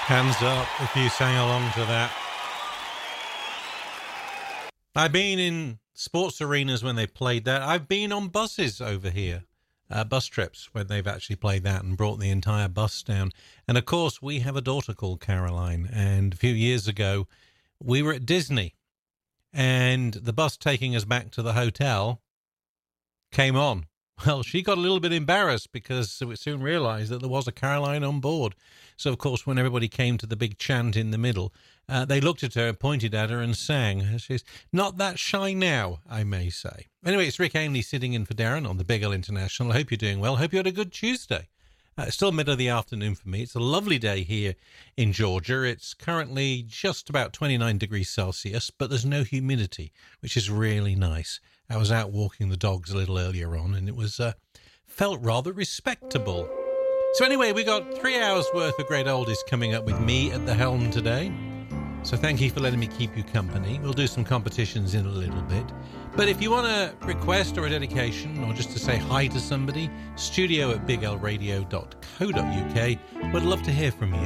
Hands up if you sang along to that. I've been in sports arenas when they played that. I've been on buses over here, bus trips, when they've actually played that and brought the entire bus down. And, of course, we have a daughter called Caroline. And a few years ago, we were at Disney. And the bus taking us back to the hotel came on. Well, she got a little bit embarrassed because we soon realised that there was a Caroline on board. So, of course, when everybody came to the big chant in the middle, they looked at her, pointed at her and sang. She's not that shy now, I may say. Anyway, it's Rick Ainley sitting in for Darren on the Big L International. I hope you're doing well. I hope you had a good Tuesday. It's still middle of the afternoon for me. It's a lovely day here in Georgia. It's currently just about 29 degrees Celsius, but there's no humidity, which is really nice. I was out walking the dogs a little earlier on, and it was felt rather respectable. So anyway, we got 3 hours worth of great oldies coming up with me at the helm today. So thank you for letting me keep you company. We'll do some competitions in a little bit. But if you want a request or a dedication or just to say hi to somebody, studio@biglradio.co.uk. Would love to hear from you.